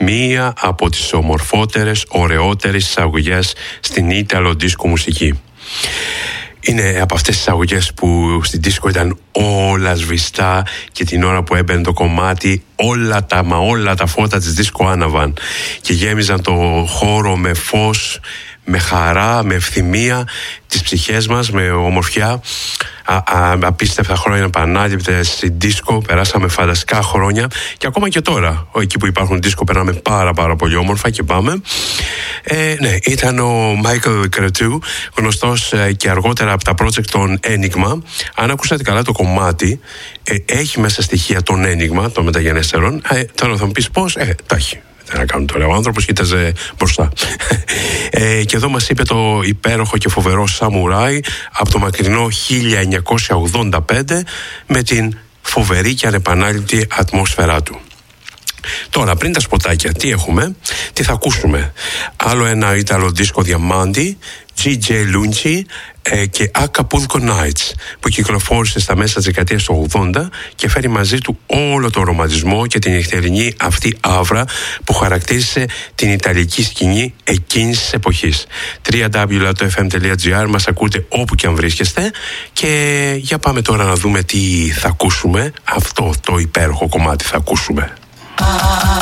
μία από τις ομορφότερες, ωραιότερες εισαγωγές στην Ιταλο δίσκο μουσική. Είναι από αυτές τις εισαγωγές που στην δίσκο ήταν όλα σβηστά και την ώρα που έμπαινε το κομμάτι όλα τα φώτα της δίσκο άναβαν και γέμιζαν το χώρο με φως, με χαρά, με ευθυμία τις ψυχές μας, με ομορφιά. Απίστευτα χρόνια επανάληπτες στην δίσκο, περάσαμε φανταστικά χρόνια και ακόμα και τώρα εκεί που υπάρχουν δίσκο περνάμε πάρα πολύ όμορφα και πάμε. Ναι, ήταν ο Michael Cretu, γνωστός και αργότερα από τα project των Enigma. Αν ακούσατε καλά το κομμάτι, έχει μέσα στοιχεία των Enigma, των μεταγενέστερων. Τώρα θα μου πεις πώς, τα έχει. Να κάνουν τώρα. Ο άνθρωπος κοίταζε μπροστά. Και εδώ μας είπε το υπέροχο και φοβερό Samurai από το μακρινό 1985 με την φοβερή και ανεπανάληπτη ατμόσφαιρά του. Τώρα, πριν τα σποτάκια, τι έχουμε, τι θα ακούσουμε? Άλλο ένα Ιταλο δίσκο διαμάντι, G.J. Lunci και Acapulco Nights, που κυκλοφόρησε στα μέσα της δεκαετίας του 80 και φέρει μαζί του όλο το ρομαντισμό και την νυχτερινή αυτή άβρα που χαρακτήρισε την ιταλική σκηνή εκείνης της εποχής. www.fm.gr, μας ακούτε όπου και αν βρίσκεστε και για πάμε τώρα να δούμε τι θα ακούσουμε. Αυτό το υπέροχο κομμάτι θα ακούσουμε.